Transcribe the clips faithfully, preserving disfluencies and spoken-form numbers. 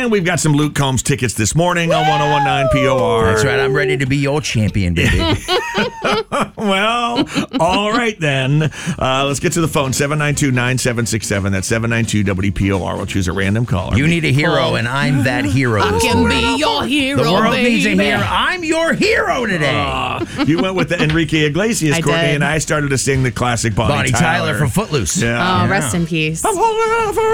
And we've got some Luke Combs tickets this morning on one oh one nine P O R. That's right. I'm ready to be your champion, baby. Well, all right then. Uh, let's get to the phone. seven nine two, nine seven six seven. That's seven nine two W P O R. We'll choose a random caller. You need a hero, and I'm that hero. I this can morning. be your hero, The world baby. needs a hero. I'm your hero today. Uh, you went with the Enrique Iglesias, I Courtney, did. and I started to sing the classic Bonnie, Bonnie Tyler. from Footloose. Yeah. Oh, rest in peace. I'm holding out for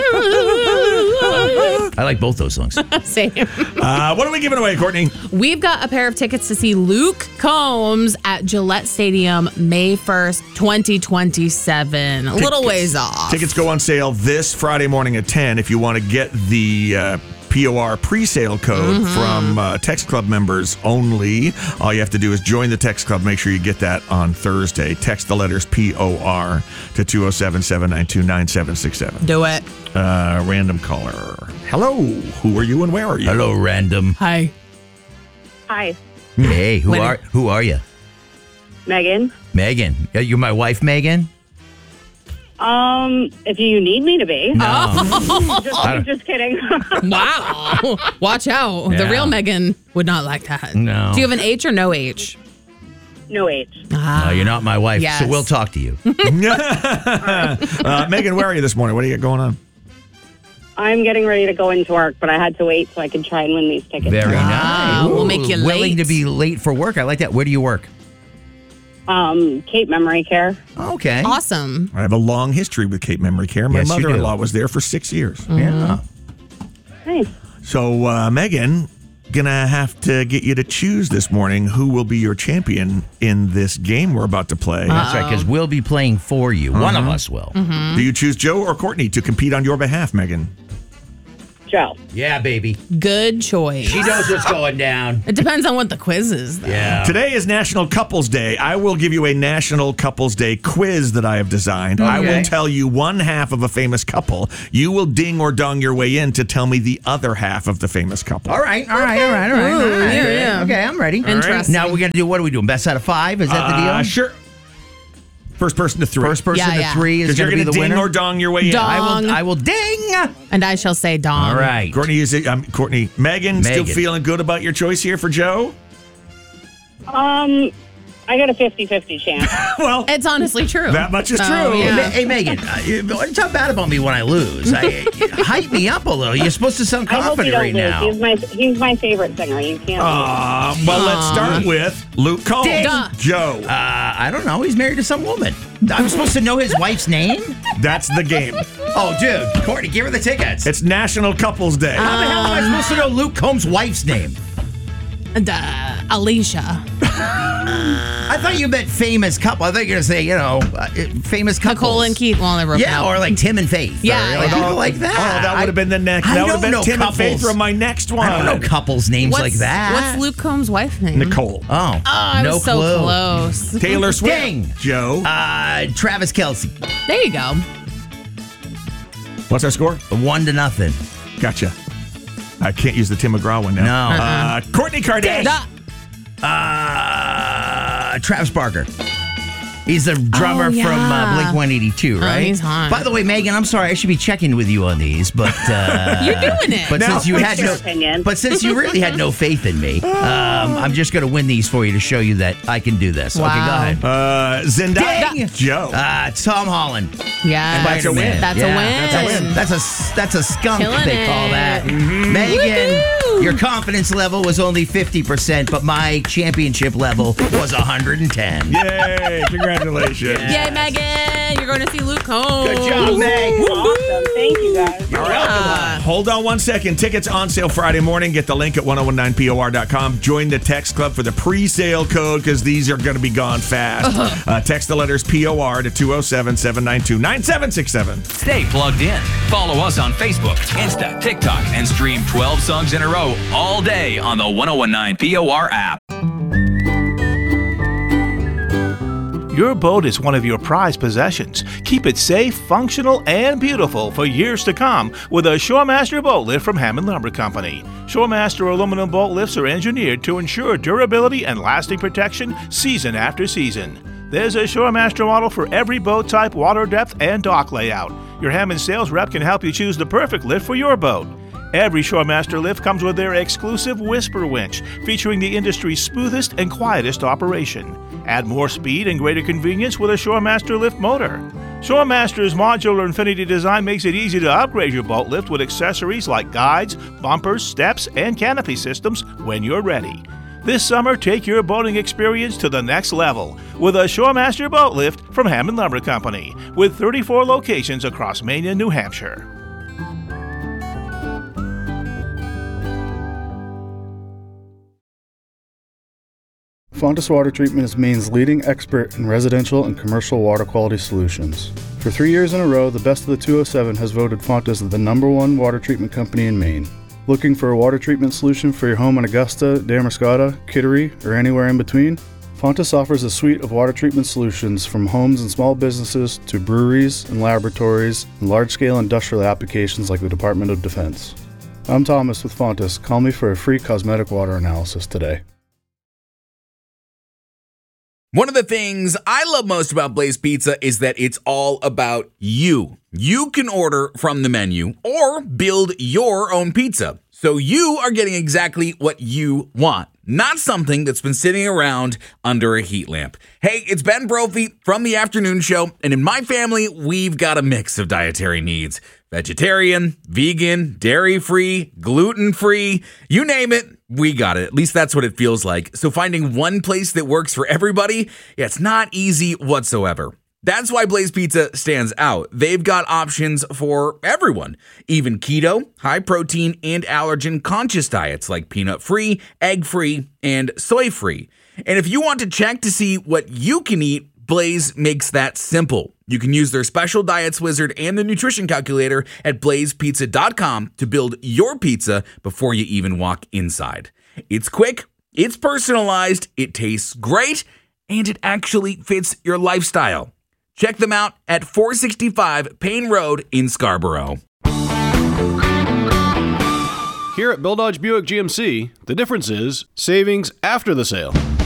hero. I like both those songs. Same. Uh, what are we giving away, Courtney? We've got a pair of tickets to see Luke Combs at Gillette Stadium May first, twenty twenty-seven. A little ways off. Tickets go on sale this Friday morning at ten. If you want to get the uh, P O R pre-sale code Mm-hmm. from uh, Text Club members only, all you have to do is join the Text Club. Make sure you get that on Thursday. Text the letters P O R to two oh seven, seven nine two, nine seven six seven. Do it. Uh, random caller. Hello. Who are you and where are you? Hello, random. Hi. Hi, Hey, who Winnie. are who are you? Megan. Megan. Uh, You're my wife, Megan? Um, if you need me to be. No. Just, just kidding. Wow. Watch out. The Yeah. real Megan would not like that. No. Do you have an H or no H? No H. Ah. No, you're not my wife, Yes. so we'll talk to you. uh, Megan, where are you this morning? What do you got going on? I'm getting ready to go into work, but I had to wait so I could try and win these tickets. Very Wow, nice. we'll make you Willing late. to be late for work. I like that. Where do you work? Um, Cape Memory Care. Okay. Awesome. I have a long history with Cape Memory Care. My Yes, you do. mother-in-law was there for six years. Yeah. Nice. So, uh, Megan, gonna have to get you to choose this morning who will be your champion in this game we're about to play. That's right, because we'll be playing for you. One of us will. Mm-hmm. Do you choose Joe or Courtney to compete on your behalf, Megan? Joe. Yeah, baby. Good choice. She knows what's going down. It depends on what the quiz is, though. Yeah. Today is National Couples Day. I will give you a National Couples Day quiz that I have designed. I will Okay. tell you one half of a famous couple. You will ding or dong your way in to tell me the other half of the famous couple. All right, all right, all right, all right. Ooh, all right. yeah, yeah. Okay, I'm ready. Interesting. Now we're going to do, what are we doing? Best out of five? Is that the deal? Uh, sure. First person to three. First person Yeah, to yeah. three is Because you're going to going be to the ding winner. or dong your way in. Dong. I will, I will ding. And I shall say Dom. All right. Courtney, is it, um, Courtney, Megan, still Megan. feeling good about your choice here for Joe? Um, I got a fifty-fifty chance. Well, It's honestly true. That much is Oh, true. Hey, yeah. Ma- hey, Megan, uh, you- talk bad about me when I lose. I, hype me up a little. You're supposed to sound I hope you confident don't right lose. now. He's my he's my favorite singer. You can't. Uh, well, let's start with Luke Combs. Ding. Duh. Joe, Uh, I don't know. He's married to some woman. I'm supposed to know his wife's name? that's the game. Oh, dude. Courtney, give her the tickets. It's National Couples Day. How the hell am I supposed to know Luke Combs' wife's name? Duh. Alicia. I thought you meant famous couple. I thought you were going to say, you know, uh, famous couples. Nicole and Keith. Well, they broke Yeah, up. or like Tim and Faith. Yeah, or, like, yeah. people like that. Oh, that would have been the next. I That would don't have been know Tim couples. and Faith from my next one. I don't know couples' names What's, like that. What's Luke Combs' wife's name? Nicole. Oh, Oh, I no was so clue. close. Taylor Swift. Ding. Joe. Uh, Travis Kelce. There you go. What's our score? One to nothing. Gotcha. I can't use the Tim McGraw one now. No. Uh, Courtney Kardashian. Duh. Uh, Travis Barker. He's the drummer Oh, yeah. from uh, Blink one eighty-two, Oh, right? he's hot. By the way, Megan, I'm sorry. I should be checking with you on these, but uh, You're doing it. But Now, since you what's had your no opinion? but since you really had no faith in me, um, I'm just going to win these for you to show you that I can do this. Okay, go Wow. ahead. Uh, Zendaya. Ding. Joe. Uh, Tom Holland. Yeah. That's a win. That's Yeah, a win. That's a win. That's a that's a skunk. Killing they call it. that. Mm-hmm. Megan, Woohoo! your confidence level was only fifty percent, but my championship level was one hundred ten. Yay. Congratulations. Yay, Megan. You're going to see Luke Combs. Good job, Meg. Awesome. Thank you guys. You're welcome. Hold on one second. Tickets on sale Friday morning. Get the link at ten nineteen P O R dot com. Join the text club for the pre-sale code because these are going to be gone fast. Uh, text the letters P O R to two oh seven, seven nine two, nine seven six seven. Stay plugged in. Follow us on Facebook, Insta, TikTok, and stream twelve songs in a row all day on the ten nineteen P O R app. Your boat is one of your prized possessions. Keep it safe, functional, and beautiful for years to come with a Shoremaster boat lift from Hammond Lumber Company. Shoremaster aluminum boat lifts are engineered to ensure durability and lasting protection season after season. There's a Shoremaster model for every boat type, water depth, and dock layout. Your Hammond sales rep can help you choose the perfect lift for your boat. Every Shoremaster lift comes with their exclusive Whisper winch, featuring the industry's smoothest and quietest operation. Add more speed and greater convenience with a Shoremaster lift motor. Shoremaster's modular Infinity design makes it easy to upgrade your boat lift with accessories like guides, bumpers, steps, and canopy systems when you're ready. This summer, take your boating experience to the next level with a Shoremaster boat lift from Hammond Lumber Company, with thirty-four locations across Maine and New Hampshire. Fontis Water Treatment is Maine's leading expert in residential and commercial water quality solutions. For three years in a row, the Best of the two oh seven has voted Fontis the number one water treatment company in Maine. Looking for a water treatment solution for your home in Augusta, Damariscotta, Kittery, or anywhere in between? Fontis offers a suite of water treatment solutions from homes and small businesses to breweries and laboratories and large-scale industrial applications like the Department of Defense. I'm Thomas with Fontis. Call me for a free cosmetic water analysis today. One of the things I love most about Blaze Pizza is that it's all about you. You can order from the menu or build your own pizza. So you are getting exactly what you want, not something that's been sitting around under a heat lamp. Hey, it's Ben Brophy from The Afternoon Show, and in my family, we've got a mix of dietary needs. Vegetarian, vegan, dairy-free, gluten-free, you name it, we got it. At least that's what it feels like. So finding one place that works for everybody, yeah, it's not easy whatsoever. That's why Blaze Pizza stands out. They've got options for everyone, even keto, high protein, and allergen conscious diets like peanut-free, egg-free, and soy-free. And if you want to check to see what you can eat, Blaze makes that simple. You can use their special Diets Wizard and the nutrition calculator at blaze pizza dot com to build your pizza before you even walk inside. It's quick, it's personalized, it tastes great, and it actually fits your lifestyle. Check them out at four sixty-five Payne Road in Scarborough. Here at Bill Dodge Buick G M C, the difference is savings after the sale.